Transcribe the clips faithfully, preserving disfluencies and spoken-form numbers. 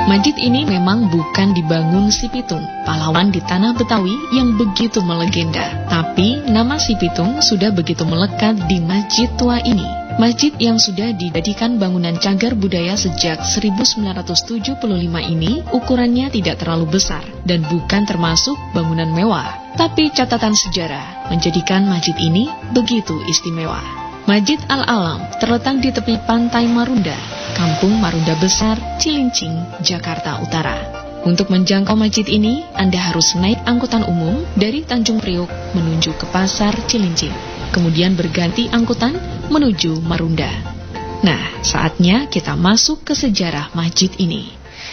Masjid ini memang bukan dibangun Si Pitung, pahlawan di tanah Betawi yang begitu melegenda. Tapi nama Si Pitung sudah begitu melekat di masjid tua ini. Masjid yang sudah dijadikan bangunan cagar budaya sejak seribu sembilan ratus tujuh puluh lima ini ukurannya tidak terlalu besar dan bukan termasuk bangunan mewah. Tapi catatan sejarah menjadikan masjid ini begitu istimewa. Masjid Al-Alam terletak di tepi pantai Marunda, Kampung Marunda Besar, Cilincing, Jakarta Utara. Untuk menjangkau masjid ini, Anda harus naik angkutan umum dari Tanjung Priok menuju ke Pasar Cilincing, kemudian berganti angkutan menuju Marunda. Nah, saatnya kita masuk ke sejarah masjid ini.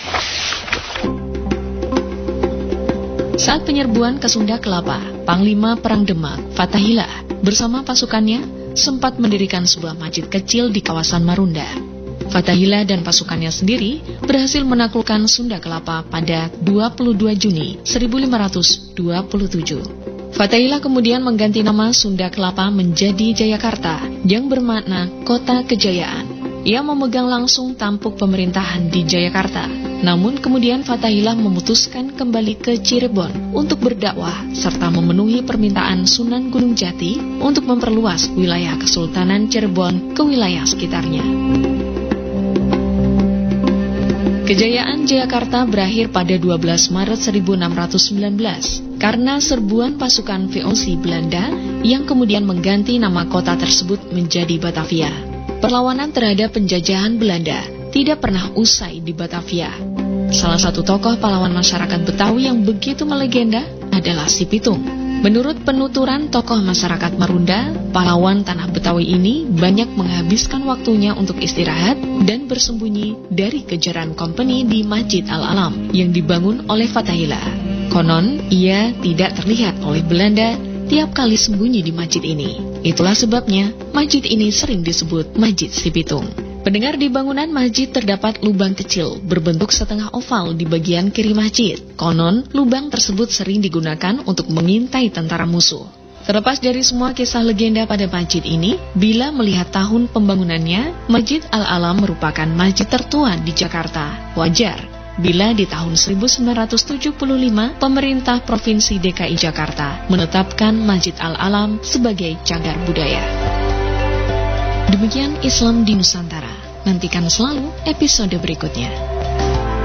Saat penyerbuan ke Sunda Kelapa, Panglima Perang Demak, Fathahillah, bersama pasukannya sempat mendirikan sebuah masjid kecil di kawasan Marunda. Fathahillah dan pasukannya sendiri berhasil menaklukkan Sunda Kelapa pada dua puluh dua Juni seribu lima ratus dua puluh tujuh. Fathahillah kemudian mengganti nama Sunda Kelapa menjadi Jayakarta, yang bermakna kota kejayaan. Ia memegang langsung tampuk pemerintahan di Jayakarta. Namun kemudian Fathahillah memutuskan kembali ke Cirebon untuk berdakwah serta memenuhi permintaan Sunan Gunung Jati untuk memperluas wilayah Kesultanan Cirebon ke wilayah sekitarnya. Kejayaan Jayakarta berakhir pada dua belas Maret seribu enam ratus sembilan belas karena serbuan pasukan V O C Belanda yang kemudian mengganti nama kota tersebut menjadi Batavia. Perlawanan terhadap penjajahan Belanda tidak pernah usai di Batavia. Salah satu tokoh pahlawan masyarakat Betawi yang begitu melegenda adalah Si Pitung. Menurut penuturan tokoh masyarakat Marunda, pahlawan tanah Betawi ini banyak menghabiskan waktunya untuk istirahat dan bersembunyi dari kejaran kompeni di Masjid Al-Alam yang dibangun oleh Fathahillah. Konon, ia tidak terlihat oleh Belanda tiap kali sembunyi di masjid ini. Itulah sebabnya masjid ini sering disebut Masjid Si Pitung. Pendengar, di bangunan masjid terdapat lubang kecil berbentuk setengah oval di bagian kiri masjid. Konon, lubang tersebut sering digunakan untuk mengintai tentara musuh. Terlepas dari semua kisah legenda pada masjid ini, bila melihat tahun pembangunannya, Masjid Al-Alam merupakan masjid tertua di Jakarta. Wajar bila di tahun seribu sembilan ratus tujuh puluh lima, pemerintah Provinsi D K I Jakarta menetapkan Masjid Al-Alam sebagai cagar budaya. Demikian Islam di Nusantara. Nantikan selalu episode berikutnya.